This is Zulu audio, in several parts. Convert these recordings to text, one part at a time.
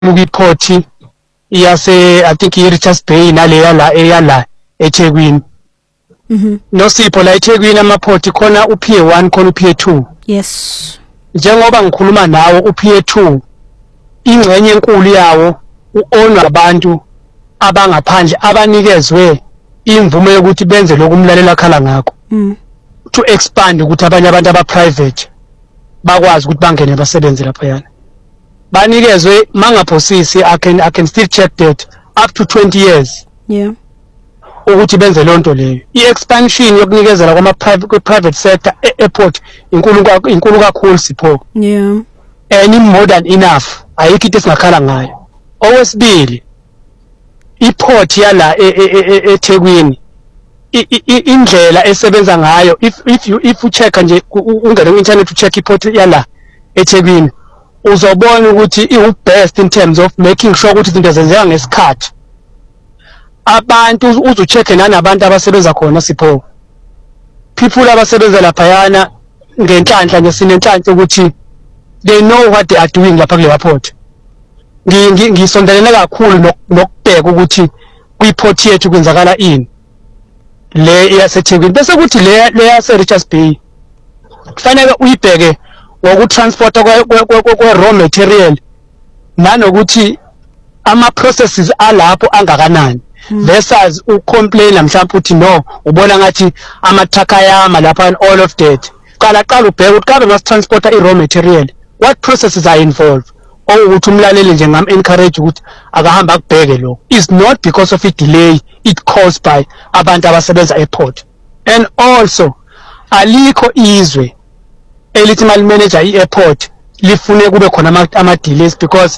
ukiport iyase I think iRichards Bay naleya la eyala eThekwini. Nosipho la eThekwini amaport khona uPier 1 khona uPier 2. Yes. Njengoba ngikhuluma nawo uPier 2 ingcenye enkulu yawo uonwa abantu abangaphandle abanikezwe imvume yokuthi benze lokumlalela khala ngakho. To expand ukuthi abanye abantu abaprivate bakwazi ukuthi bangene basebenze lapha yana. Banikezwe mangaphosisi I can still check that up to 20 years. Yeah. Ukuthi benze lonto leyo. I-expansion yokunikezela kwama-private sector airport inkulu kakhulu Sipho. Yeah. And more than enough. Ayikho into esingakhala ngayo. Okwesibili iport yala eThekwini indlela esebenza ngayo if you check nje ungene ku-internet ucheck iport yala eThekwini uzobona ukuthi iwubest in terms of making sure ukuthi izinto zenzeka ngesikhathi. Abantu uzucheck nanabantu abasebenza khona Sipho. People abasebenza lapha yana ngenhlanhla nje sinenhlanhla ukuthi they know what they are doing lapha kule airport. Ngisondelene kakhulu nokubheka ukuthi kwi-port yethu kwenzakala ini. Le iyaseThekwini bese kuthi le yaseRichards Bay kufanele uyibheke ngokutransporta kwe raw material nanokuthi ama processes alapho angakanani versus ucomplain mhlawumbe uthi no ubona ngathi ama truck ayama lapha and all of that. Qala ubheke ukuthi kabe masitransporta i-raw material what processes are involved. Ukuthi umlaleli nje ngam encourage ukuthi akahamba kubheke lo is not because of a delay it caused by abantu abasebenza airport. And also alikho izwe elithi mal manager i-airport lifune kube khona ama delays because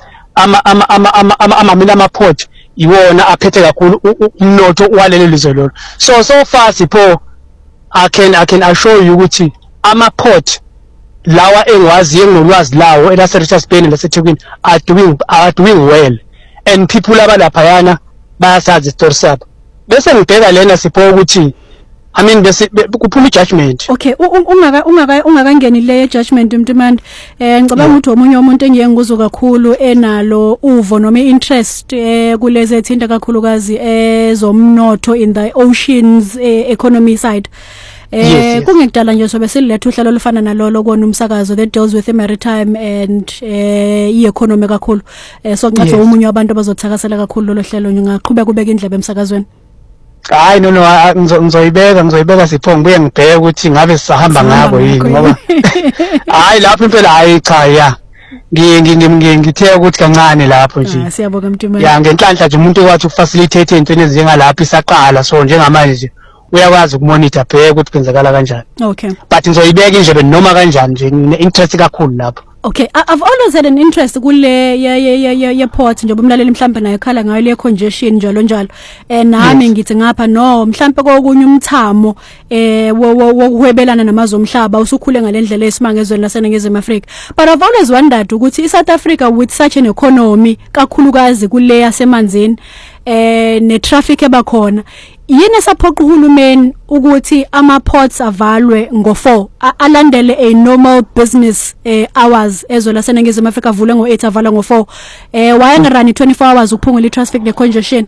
ama port iwona aphethe kakhulu umnotho walelo lizwe lolo. So far Sipho I can assure you ukuthi ama port lawa engwazi enginolwazi lawo elaseRichards Bay naseThekwini are doing well and people abalapha yana bayasazi story sabo. Bese ngibheka lena Sipho ukuthi I mean bese kuphuma ijudgment. Okay, ungakangeni le judgment Mtimandi ngicabanga ukuthi omunye umuntu engiyenguzo kakhulu enalo uvo noma interest kulezi ethinta kakhulukazi ezomnotho in the oceans economy side. Kungekudala nje sobe silethe uhlelo olufana nalolo kona umsakazo that deals with the maritime and i-economy kakhulu. So ngicathi umunye wabantu abazothakasela kakhulu lo hlelo ngingaqhubeka kubeka indlebe emsakazweni. Hayi no ngizoyibeka Sipho ngibuye ngibheke ukuthi ngabe sisahamba ngabo yini ngoba hayi lapho impela hayi cha ya ngithe ukuthi kancane lapho nje. Siyabonga Mtimandi. Ya ngenhlanhla nje umuntu wathi ufacilitate into ezinjengalapha isaqala so njengamanje nje uyakwazi ukumonitor bheke ukuthi kwenzakala kanjani. Okay. But ngizoyibeka indlebe noma kanjani nje ngine-interest kakhulu lapho. Okay, I've always had an interest kule ye port nje bomlaleli mhlambe nayo khala ngayo le congestion njalo nami ngithi ngapha no mhlambe kokunye umthamo wokuhwebelana namazwe omhlaba usukhule ngalendlela esimangezweni laseNingizimu Afrika. But I've always wondered ukuthi iSouth Africa with such an economy kakhulukazi kule yasemanzini ne traffic ebakhona yini esaphoqa uhulumeni ukuthi ama ports avalwe ngo4 alandele a normal business hours ezwe laseNingizimu Afrika avule ngo8 avala ngo4 wayengarani 24 hours ukuphungula itraffic ne congestion?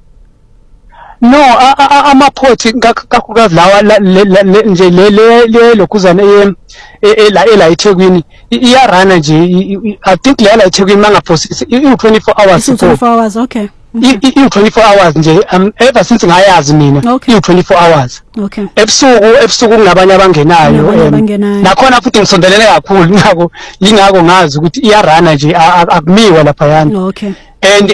No ama ports kakhulukazi lawa nje le lokuzana la eThekwini iyarana nje I think la eThekwini mangaphosisi 24 hours. 24 hours. Okay. I-24 hours nje ever since ngayazi mina i-24 hours. Okay. Ebusuku kunabanye abangenayo nakhona futhi ngisondelene kakhulu ingako ngazi ukuthi iyarana nje akumiwa lapha yana. Okay. And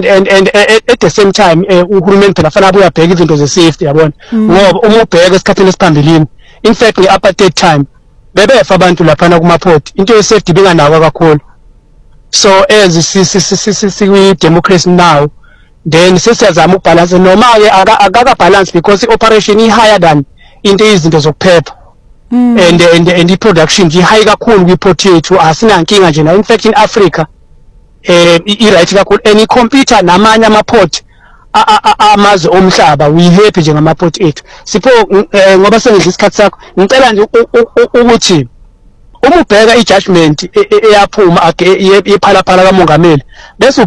at the same time uhulumeni phela fanele abuye abheke izinto ze-safety yabona ngoba uma ubheka esikhathini esiphambilini in fact nge-apartheid time bebefa abantu lapha kuma-port into ye-safety benganakwa kakhulu. So as sikwi-democracy now then sesiyazama ukubalance noma-ke akaka-balance because i-operation i-higher than into izinto zokuphepha and i-production nje i-high kakhulu kwi-port yethu asinankinga nje na in fact in Africa i-right kakhulu and i-computer namanye ama-port amazwe omhlaba we happy nje ngama-port ethu Sipho ngoba sengidla isikhathi sakho ngicela nje ukuthi uma ubheka ijudgment eyaphuma ephalaphala kamongameli bese